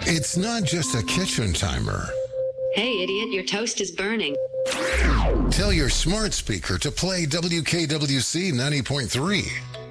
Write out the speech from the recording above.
It's not just a kitchen timer. Hey, idiot, your toast is burning. Tell your smart speaker to play WKWC 90.3.